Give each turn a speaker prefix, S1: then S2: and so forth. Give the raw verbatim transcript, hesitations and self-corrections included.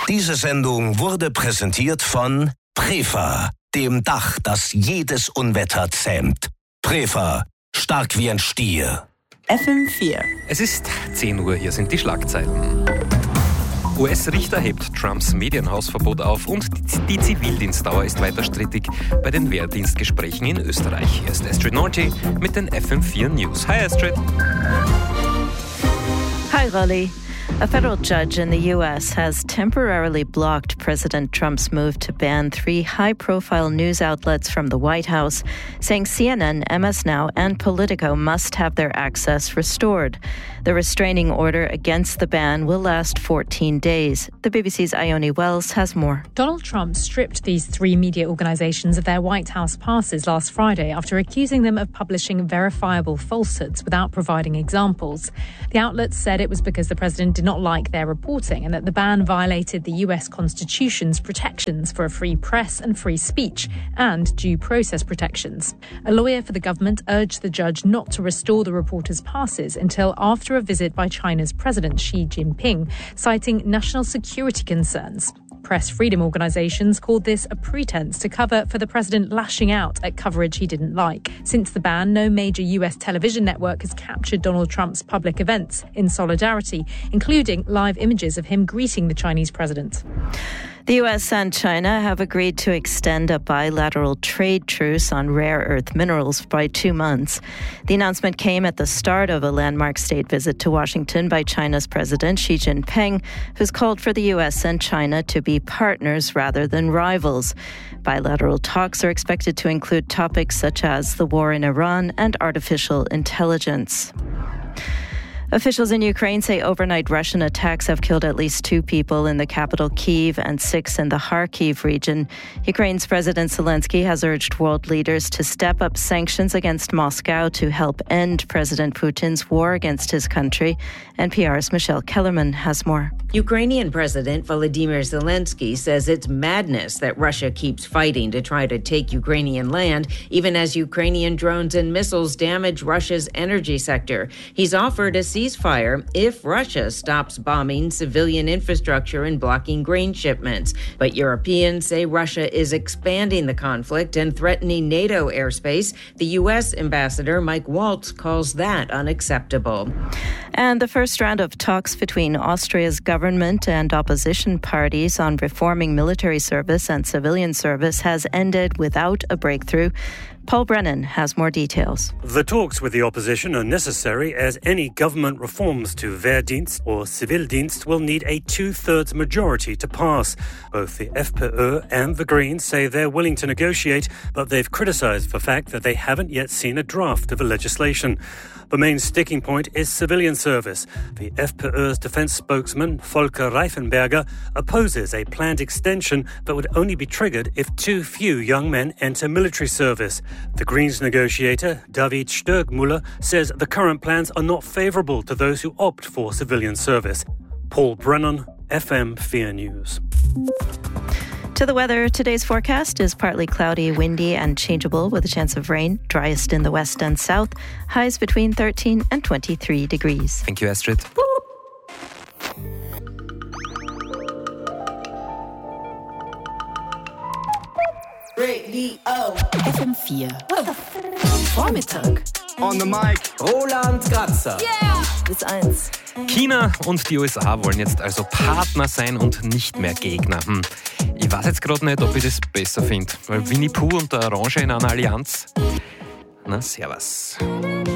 S1: Diese Sendung wurde präsentiert von Prefa, dem Dach, das jedes Unwetter zähmt. Prefa, stark wie ein Stier.
S2: F M vier.
S3: Es ist zehn Uhr, hier sind die Schlagzeilen. U S-Richter hebt Trumps Medienhausverbot auf und die Zivildienstdauer ist weiter strittig bei den Wehrdienstgesprächen in Österreich. Hier ist Astrid Norty mit den F M vier News. Hi Astrid.
S4: Hi Rolly. A federal judge in the U S has temporarily blocked President Trump's move to ban three high-profile news outlets from the White House, saying C N N, M S Now, and Politico must have their access restored. The restraining order against the ban will last fourteen days. The B B C's Ione Wells has more.
S5: Donald Trump stripped these three media organizations of their White House passes last Friday after accusing them of publishing verifiable falsehoods without providing examples. The outlets said it was because the president did not like their reporting and that the ban violated the U S Constitution's protections for a free press and free speech and due process protections. A lawyer for the government urged the judge not to restore the reporters' passes until after a visit by China's President Xi Jinping, citing national security concerns. Press freedom organisations called this a pretense to cover for the president lashing out at coverage he didn't like. Since the ban, no major U S television network has captured Donald Trump's public events in solidarity, including live images of him greeting the Chinese president.
S4: The U S and China have agreed to extend a bilateral trade truce on rare earth minerals by two months. The announcement came at the start of a landmark state visit to Washington by China's President Xi Jinping, who's called for the U S and China to be partners rather than rivals. Bilateral talks are expected to include topics such as the war in Iran and artificial intelligence. Officials in Ukraine say overnight Russian attacks have killed at least two people in the capital Kyiv and six in the Kharkiv region. Ukraine's President Zelensky has urged world leaders to step up sanctions against Moscow to help end President Putin's war against his country. N P R's Michelle Kellerman has more.
S6: Ukrainian President Volodymyr Zelensky says it's madness that Russia keeps fighting to try to take Ukrainian land, even as Ukrainian drones and missiles damage Russia's energy sector. He's offered a ceasefire if Russia stops bombing civilian infrastructure and blocking grain shipments. But Europeans say Russia is expanding the conflict and threatening NATO airspace. The U S ambassador Mike Waltz calls that unacceptable.
S4: And the first round of talks between Austria's government and opposition parties on reforming military service and civilian service has ended without a breakthrough. Paul Brennan has more details.
S7: The talks with the opposition are necessary as any government reforms to Wehrdienst or Zivildienst will need a two-thirds majority to pass. Both the F P Ö and the Greens say they're willing to negotiate, but they've criticised the fact that they haven't yet seen a draft of the legislation. The main sticking point is civilian service. The F P Ö's defence spokesman, Volker Reifenberger, opposes a planned extension that would only be triggered if too few young men enter military service. The Greens negotiator, David Sturgmuller, says the current plans are not favourable to those who opt for civilian service. Paul Brennan, F M four News.
S4: To the weather, today's forecast is partly cloudy, windy and changeable with a chance of rain, driest in the west and south, highs between thirteen and twenty-three degrees.
S3: Thank you, Astrid.
S2: Radio F M vier. Vormittag.
S8: On the mic, Roland Kratzer.
S2: Yeah! Bis eins.
S3: China und die U S A wollen jetzt also Partner sein und nicht mehr Gegner. Hm. Ich weiß jetzt gerade nicht, ob ich das besser finde. Weil Winnie Pooh und der Orange in einer Allianz. Na, servus.